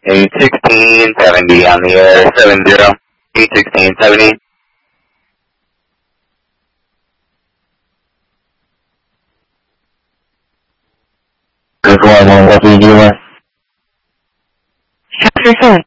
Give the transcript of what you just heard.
81670 on the air, 70, 81670. Good morning, what do you do? Chapter 4.